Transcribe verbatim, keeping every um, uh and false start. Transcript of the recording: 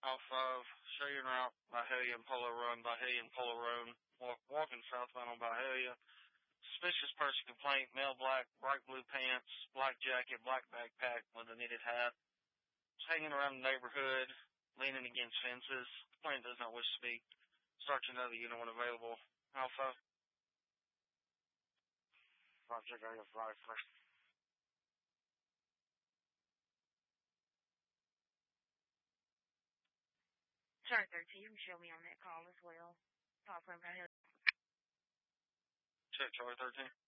off of Cheyenne Route, Byhalia and Polo Run, Byhalia and Polo Run, walk, walking southbound on Byhalia. Suspicious person complaint, male black, bright blue pants, black jacket, black backpack with a knitted hat. Was hanging around the neighborhood, leaning against fences. Complainant does not wish to speak. Start another unit when available. Alpha. Project I have five first. Charlie thirteen, you can show me on that call as well. Talk from Byhalia. Check Charlie thirteen.